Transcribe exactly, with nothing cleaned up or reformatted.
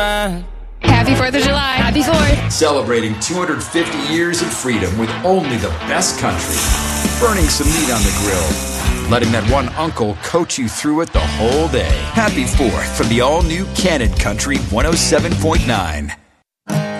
Happy fourth of July. Happy fourth. Celebrating two hundred fifty years of freedom with only the best country. Burning some meat on the grill. Letting that one uncle coach you through it the whole day. Happy fourth from the all-new Cannon Country one oh seven point nine.